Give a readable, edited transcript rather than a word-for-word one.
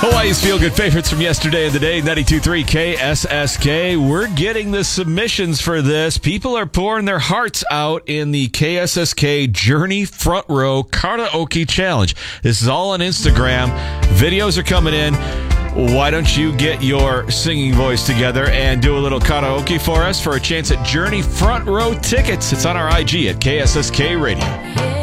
Hawaii's feel-good favorites from yesterday and today, 92.3 KSSK. We're getting the submissions for this. People are pouring their hearts out in the KSSK Journey Front Row Karaoke Challenge. This is all on Instagram. Videos are coming in. Why don't you get your singing voice together and do a little karaoke for us for a chance at Journey Front Row tickets? It's on our IG at KSSK Radio.